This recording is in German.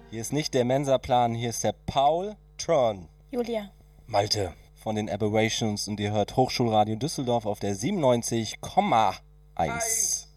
Hier ist nicht der Mensa-Plan, hier ist der Paul Tron. Julia. Malte von den Aberrations und ihr hört Hochschulradio Düsseldorf auf der 97,1.